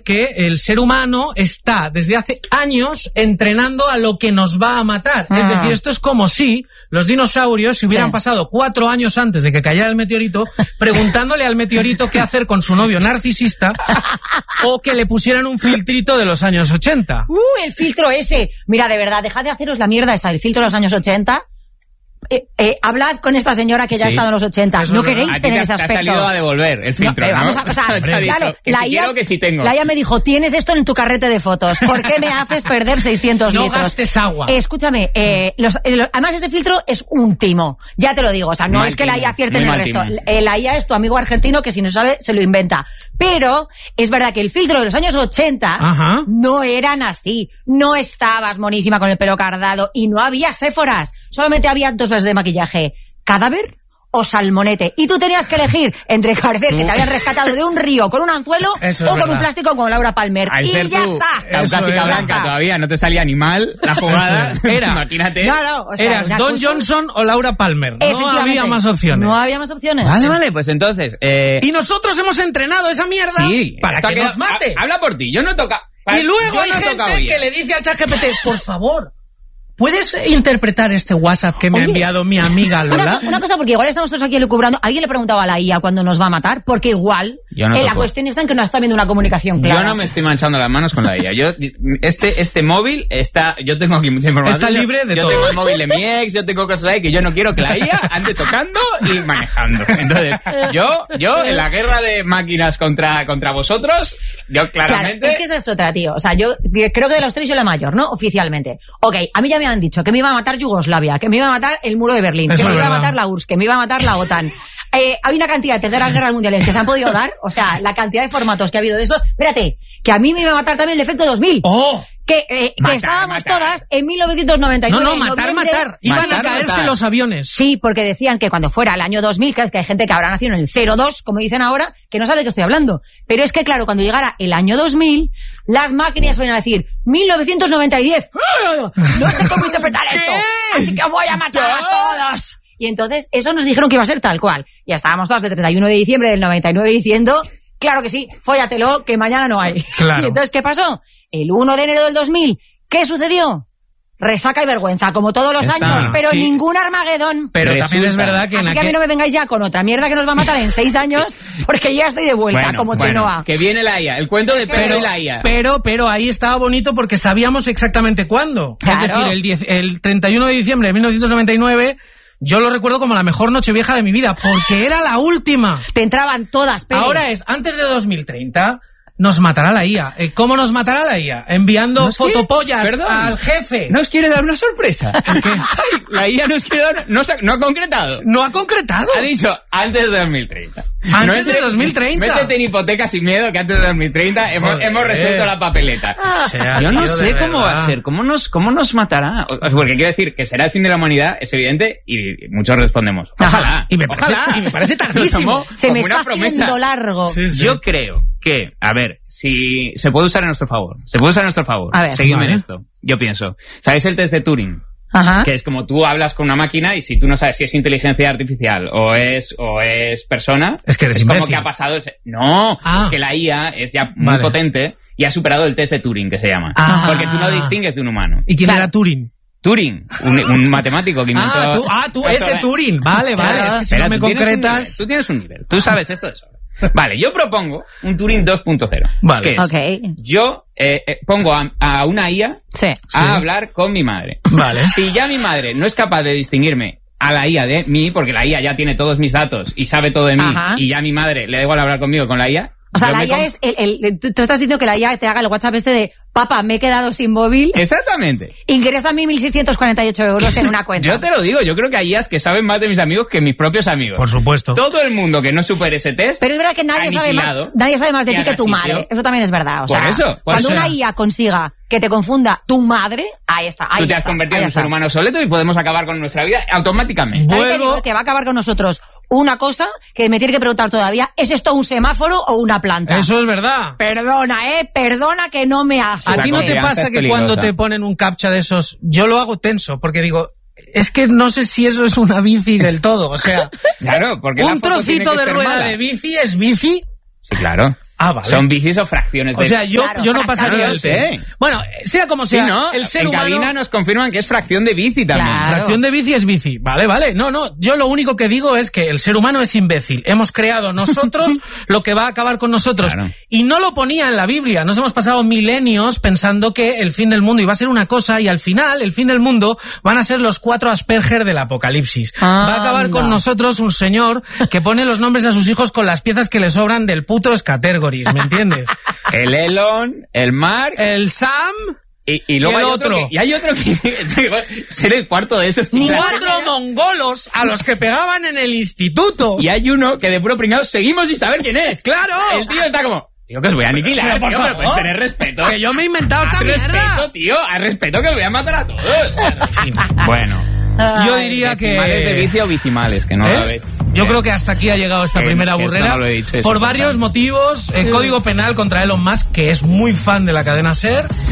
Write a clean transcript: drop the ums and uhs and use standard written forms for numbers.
que el ser humano está desde hace años entrenando a lo que nos va a matar. Es decir, esto es como si los dinosaurios se hubieran pasado 4 años antes de que cayera el meteorito preguntándole al meteorito qué hacer con su novio narcisista o que le pusieran un filtrito de los años 80. El filtro ese. Mira, de verdad, dejad de haceros la mierda esa del filtro de los años 80. Hablad con esta señora que ya ha estado en los 80. No queréis tener ese aspecto. Te ha salido a devolver el filtro, ¿no? Vamos a pasar. Claro, la IA me dijo, tienes esto en tu carrete de fotos. ¿Por qué me haces perder 600 litros? No gastes agua. Escúchame, además ese filtro es un timo. Ya te lo digo, o sea, no es que la IA acierte en el resto. La IA es tu amigo argentino que si no sabe, se lo inventa. Pero es verdad que el filtro de los años 80 no eran así. No estabas monísima con el pelo cardado y no había séforas. Solamente había 2 veces de maquillaje. ¿Cadáver o salmonete? Y tú tenías que elegir entre parecer que te habían rescatado de un río con un anzuelo o con un plástico como Laura Palmer. Al y ser ya tú, está. Caucásica blanca todavía, no te salía ni mal la jugada. Imagínate. No, o sea, eras Don Johnson o Laura Palmer. No había más opciones. No había más opciones. Vale, pues entonces... Y nosotros hemos entrenado esa mierda para que nos mate. Habla por ti, yo no toca... Y luego hay gente que le dice al ChatGPT, por favor, ¿puedes interpretar este WhatsApp que me ha enviado mi amiga Lola? Una cosa, porque igual estamos todos aquí elucubrando. ¿Alguien le preguntaba a la IA cuándo nos va a matar? Porque igual la cuestión está en que no está viendo una comunicación clara. Yo no me estoy manchando las manos con la IA. Este móvil está... Yo tengo aquí mucha información. Está libre de todo. Yo tengo el móvil de mi ex, yo tengo cosas ahí que yo no quiero que la IA ande tocando y manejando. Entonces, yo en la guerra de máquinas contra vosotros, yo claramente... Claro, es que esa es otra, tío. O sea, yo creo que de los 3 yo la mayor, ¿no? Oficialmente. Ok, a mí ya me han dicho que me iba a matar Yugoslavia, que me iba a matar el muro de Berlín, que me iba a matar la URSS, que me iba a matar la OTAN. Hay una cantidad de terceras guerras mundiales que se han podido dar, o sea, la cantidad de formatos que ha habido de eso. Espérate, que a mí me iba a matar también el efecto 2000. Que estábamos todas en 1999. No, matar. Iban a caerse los aviones. Sí, porque decían que cuando fuera el año 2000, que es que hay gente que habrá nacido en el 02, como dicen ahora, que no sabe de qué estoy hablando. Pero es que, claro, cuando llegara el año 2000, las máquinas van a decir 1990 no sé cómo interpretar esto, así que voy a matar a todos. Y entonces, eso nos dijeron que iba a ser tal cual. Y estábamos todas de 31 de diciembre del 99 diciendo... Claro que sí, fóllatelo, que mañana no hay. Claro. Y entonces, ¿qué pasó? El 1 de enero del 2000, ¿qué sucedió? Resaca y vergüenza, como todos los años, pero ningún Armagedón. Pero también es verdad que... Así que a mí no me vengáis ya con otra mierda que nos va a matar en 6 años, porque ya estoy de vuelta, como Chenoa. Que viene la IA, el cuento de Pedro y la IA. Pero ahí estaba bonito porque sabíamos exactamente cuándo. Claro. Es decir, el 31 de diciembre de 1999... Yo lo recuerdo como la mejor Nochevieja de mi vida, porque era la última. Te entraban todas, pero... Ahora es, antes de 2030, nos matará la IA. ¿Cómo nos matará la IA? Enviando fotopollas al jefe. ¿Nos quiere dar una sorpresa? ¿Qué? Ay, la IA nos quiere dar... No ha concretado. No ha concretado. Ha dicho, antes de 2030. Antes de 2030. Métete en hipoteca sin miedo, que antes de 2030 hemos resuelto la papeleta. Yo no sé cómo va a ser, cómo nos matará. Porque quiero decir que será el fin de la humanidad, es evidente, y muchos respondemos. Ojalá. Y me parece tardísimo. Se me está haciendo largo. Sí. Yo creo que, a ver, si se puede usar a nuestro favor. A ver, seguidme en esto. Yo pienso, ¿sabéis el test de Turing? Ajá. Que es como tú hablas con una máquina y si tú no sabes si es inteligencia artificial o es persona, es que eres como imbécil. que ha pasado es que la IA es ya muy potente y ha superado el test de Turing, que se llama. Porque tú no distingues de un humano. ¿Y quién era Turing? Turing, un matemático que inventó... tú ese Turing. Vale. Es que si no me concretas... Tú tienes un nivel. Tú sabes esto de eso. Vale, yo propongo un Turing 2.0. Vale. Que es, yo pongo a una IA a hablar con mi madre. Vale. Si ya mi madre no es capaz de distinguirme a la IA de mí, porque la IA ya tiene todos mis datos y sabe todo de mí, y ya mi madre le da igual hablar conmigo con la IA... O sea, la IA es tú estás diciendo que la IA te haga el WhatsApp este de papá, me he quedado sin móvil. Exactamente. Ingresa 1.648 euros en una cuenta. Yo te lo digo, yo creo que hay IAs que saben más de mis amigos que mis propios amigos. Por supuesto. Todo el mundo que no supere ese test. Pero es verdad que nadie sabe más de ti que tu madre. Eso también es verdad. O sea, cuando una IA consiga que te confunda tu madre, ahí está. Tú te has convertido en un ser humano obsoleto y podemos acabar con nuestra vida automáticamente. Te digo que va a acabar con nosotros una cosa que me tiene que preguntar todavía, ¿es esto un semáforo o una planta? Eso es verdad. Perdona que no me has... ¿A ti no te pasa que cuando te ponen un captcha de esos, yo lo hago tenso, porque digo, es que no sé si eso es una bici del todo, o sea... Claro, porque un trocito de rueda de bici es bici... Sí, claro. Ah, vale. Son bicis o fracciones de... O sea, yo no pasaría el test. Bueno, sea como sea, sí, ¿no? el ser en humano... cabina nos confirman que es fracción de bici también. Claro. Fracción de bici es bici. Vale. No, yo lo único que digo es que el ser humano es imbécil. Hemos creado nosotros lo que va a acabar con nosotros. Claro. Y no lo ponía en la Biblia. Nos hemos pasado milenios pensando que el fin del mundo iba a ser una cosa y al final, el fin del mundo van a ser los 4 Asperger del apocalipsis. Va a acabar con nosotros un señor que pone los nombres de sus hijos con las piezas que le sobran del puto Scattergories, ¿me entiendes? El Elon, el Mark... El Sam... Y luego hay otro. Y hay otro que ser el cuarto de esos. 4 mongolos a los que pegaban en el instituto. Y hay uno que de puro pringado seguimos sin saber quién es. ¡Claro! El tío está como... Tío, que os voy a aniquilar, pero por tío, favor, pero puedes tener respeto. Que yo me he inventado esta mierda. Respeto, tío, haz respeto que os voy a matar a todos. Bueno. Yo diría que... Decimales de bici o bicimales, que no lo ves. Yo creo que hasta aquí ha llegado esta primera burrera. No lo he dicho, por varios motivos. El Código Penal contra Elon Musk, que es muy fan de la cadena SER.